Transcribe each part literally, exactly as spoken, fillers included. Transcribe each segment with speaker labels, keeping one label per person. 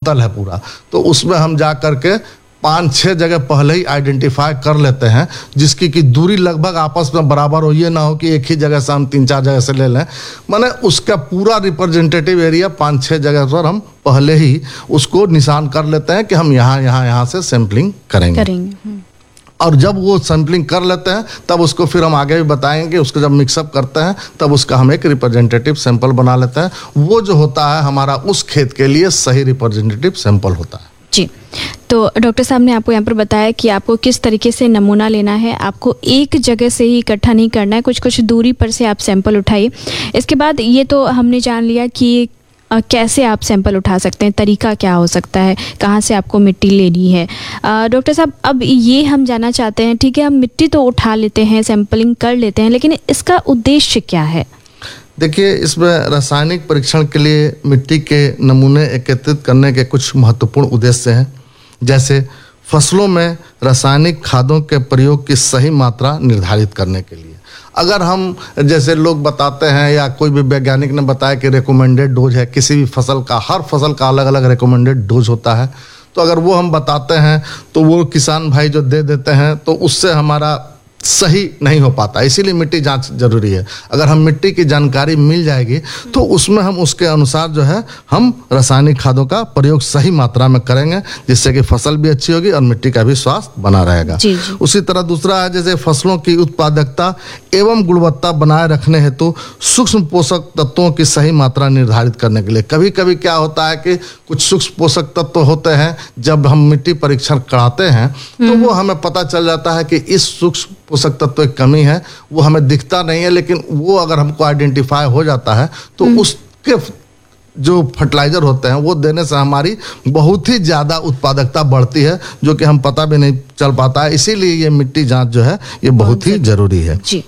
Speaker 1: समतल है पूरा, तो उसमें हम जा करके पाँच छः जगह पहले ही आइडेंटिफाई कर लेते हैं, जिसकी की दूरी लगभग आपस में बराबर हो, ये ना हो कि एक ही जगह से हम तीन चार जगह से ले लें। माने उसका पूरा रिप्रेजेंटेटिव एरिया पाँच छः जगह पर हम पहले ही उसको निशान कर लेते हैं कि हम यहाँ यहाँ यहाँ से सैम्पलिंग करेंगे, करेंगे। और जब वो सैम्पलिंग कर लेते हैं तब उसको फिर हम आगे भी बताएंगे, उसको जब मिक्सअप करते हैं तब उसका हम एक रिप्रेजेंटेटिव सैंपल बना लेते हैं। वो जो होता है हमारा उस खेत के लिए सही रिप्रेजेंटेटिव सैंपल होता है।
Speaker 2: जी, तो डॉक्टर साहब ने आपको यहाँ पर बताया कि आपको किस तरीके से नमूना लेना है, आपको एक जगह से ही इकट्ठा नहीं करना है, कुछ कुछ दूरी पर से आप सैंपल उठाइए। इसके बाद ये तो हमने जान लिया कि आ, कैसे आप सैंपल उठा सकते हैं, तरीका क्या हो सकता है, कहाँ से आपको मिट्टी लेनी है। डॉक्टर साहब, अब ये हम जानना चाहते हैं, ठीक है हम मिट्टी तो उठा लेते हैं, सैंपलिंग कर लेते हैं, लेकिन इसका उद्देश्य क्या है?
Speaker 1: देखिए, इसमें रासायनिक परीक्षण के लिए मिट्टी के नमूने एकत्रित करने के कुछ महत्वपूर्ण उद्देश्य हैं। जैसे फसलों में रासायनिक खादों के प्रयोग की सही मात्रा निर्धारित करने के लिए, अगर हम जैसे लोग बताते हैं या कोई भी वैज्ञानिक ने बताया कि रिकमेंडेड डोज है किसी भी फसल का, हर फसल का अलग अलग रिकमेंडेड डोज होता है, तो अगर वो हम बताते हैं तो वो किसान भाई जो दे देते हैं तो उससे हमारा सही नहीं हो पाता। इसीलिए मिट्टी जांच जरूरी है। अगर हम मिट्टी की जानकारी मिल जाएगी तो उसमें हम उसके अनुसार जो है हम रासायनिक खादों का प्रयोग सही मात्रा में करेंगे, जिससे कि फसल भी अच्छी होगी और मिट्टी का भी स्वास्थ्य बना रहेगा। जी जी। उसी तरह दूसरा है, जैसे फसलों की उत्पादकता एवं गुणवत्ता बनाए रखने हेतु सूक्ष्म पोषक तत्वों की सही मात्रा निर्धारित करने के लिए। कभी कभी क्या होता है कि कुछ सूक्ष्म पोषक तत्व होते हैं, जब हम मिट्टी परीक्षण कराते हैं तो वो हमें पता चल जाता है कि इस सूक्ष्म पोषक तत्व की कमी है, वो हमें दिखता नहीं है, लेकिन वो अगर हमको आइडेंटिफाई हो जाता है तो उसके जो फर्टिलाइजर होते हैं वो देने से हमारी बहुत ही ज़्यादा उत्पादकता बढ़ती है, जो कि हम पता भी नहीं चल पाता है। इसीलिए ये मिट्टी जांच जो है ये बहुत ही जरूरी है। जी।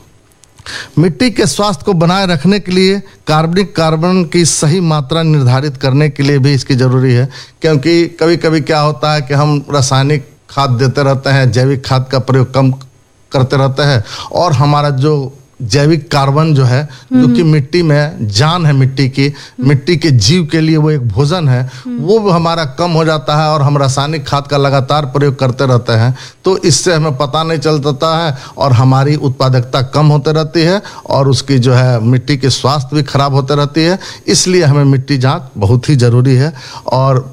Speaker 1: मिट्टी के स्वास्थ्य को बनाए रखने के लिए कार्बनिक कार्बन की सही मात्रा निर्धारित करने के लिए भी इसकी जरूरी है, क्योंकि कभी कभी क्या होता है कि हम रासायनिक खाद देते रहते हैं, जैविक खाद का प्रयोग कम करते रहते हैं, और हमारा जो जैविक कार्बन जो है, जो कि मिट्टी में जान है, मिट्टी की मिट्टी के जीव के लिए वो एक भोजन है, वो हमारा कम हो जाता है और हम रासायनिक खाद का लगातार प्रयोग करते रहते हैं। तो इससे हमें पता नहीं चलता है और हमारी उत्पादकता कम होते रहती है और उसकी जो है मिट्टी के स्वास्थ्य भी खराब होते रहती है। इसलिए हमें मिट्टी जांच बहुत ही ज़रूरी है। और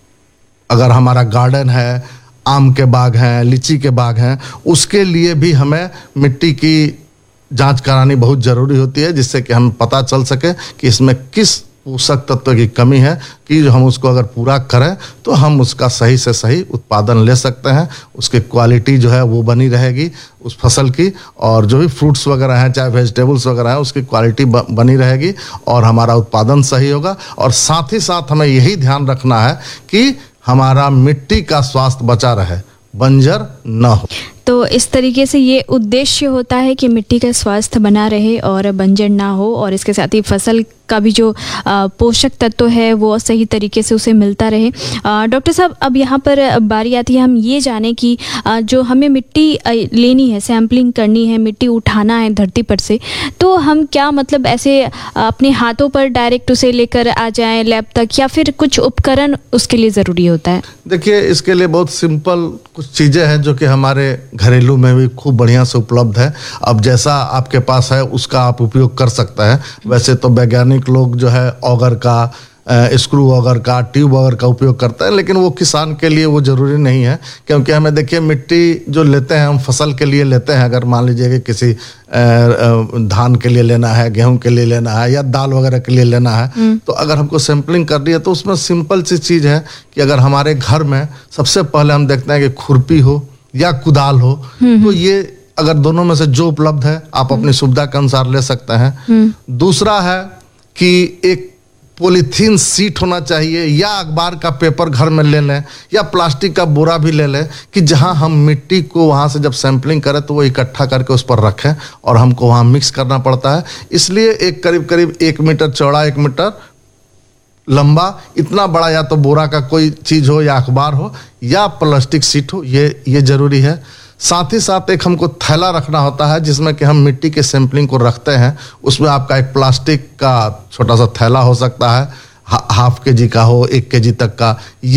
Speaker 1: अगर हमारा गार्डन है, आम के बाग हैं, लीची के बाग हैं, उसके लिए भी हमें मिट्टी की जांच करानी बहुत ज़रूरी होती है, जिससे कि हमें पता चल सके कि इसमें किस पोषक तत्व की कमी है, कि हम उसको अगर पूरा करें तो हम उसका सही से सही उत्पादन ले सकते हैं, उसकी क्वालिटी जो है वो बनी रहेगी उस फसल की, और जो भी फ्रूट्स वगैरह हैं, चाहे वेजिटेबल्स वगैरह हैं, उसकी क्वालिटी बनी रहेगी और हमारा उत्पादन सही होगा। और साथ ही साथ हमें यही ध्यान रखना है कि हमारा मिट्टी का स्वास्थ्य बचा रहे, बंजर न हो।
Speaker 2: तो इस तरीके से ये उद्देश्य होता है कि मिट्टी का स्वास्थ्य बना रहे और बंजर ना हो, और इसके साथ ही फसल का भी जो पोषक तत्व है वो सही तरीके से उसे मिलता रहे। डॉक्टर साहब, अब यहाँ पर बारी आती है हम ये जाने कि जो हमें मिट्टी लेनी है, सैम्पलिंग करनी है, मिट्टी उठाना है धरती पर से, तो हम क्या मतलब ऐसे अपने हाथों पर डायरेक्ट उसे लेकर आ जाएं लैब तक, या फिर कुछ उपकरण उसके लिए ज़रूरी होता है?
Speaker 1: देखिए, इसके लिए बहुत सिंपल कुछ चीज़ें हैं जो कि हमारे घरेलू में भी खूब बढ़िया से उपलब्ध है। अब जैसा आपके पास है उसका आप उपयोग कर सकते हैं। वैसे तो वैज्ञानिक लोग जो है ऑगर का, स्क्रू ऑगर का, ट्यूब ऑगर का उपयोग करते हैं, लेकिन वो किसान के लिए वो ज़रूरी नहीं है, क्योंकि हमें देखिए मिट्टी जो लेते हैं हम फसल के लिए लेते हैं। अगर मान लीजिए कि किसी धान के लिए लेना है, गेहूं के लिए लेना है या दाल वगैरह के लिए लेना है, तो अगर हमको सैम्पलिंग करनी है तो उसमें सिंपल सी चीज़ है कि अगर हमारे घर में सबसे पहले हम देखते हैं कि खुरपी हो या कुदाल हो, तो ये अगर दोनों में से जो उपलब्ध है आप अपनी सुविधा के अनुसार ले सकते हैं। दूसरा है कि एक पॉलीथीन सीट होना चाहिए, या अखबार का पेपर घर में ले लें, या प्लास्टिक का बोरा भी ले लें, कि जहां हम मिट्टी को वहां से जब सैम्पलिंग करें तो वो इकट्ठा करके उस पर रखें, और हमको वहां मिक्स करना पड़ता है। इसलिए एक करीब करीब एक मीटर चौड़ा, एक मीटर लंबा, इतना बड़ा या तो बोरा का कोई चीज़ हो, या अखबार हो, या प्लास्टिक सीट हो, ये ये ज़रूरी है। साथ ही साथ एक हमको थैला रखना होता है जिसमें कि हम मिट्टी के सैम्पलिंग को रखते हैं। उसमें आपका एक प्लास्टिक का छोटा सा थैला हो सकता है, हाफ के जी का हो, एक के जी तक का।